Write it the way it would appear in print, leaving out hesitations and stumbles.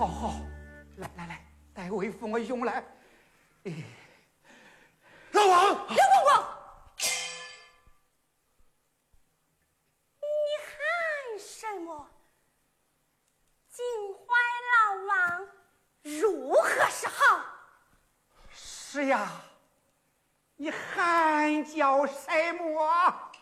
好好，来来来，待为父我用来。 老王， 刘公公，你喊什么？尽坏老王如何是好？ 是呀，你喊叫什么？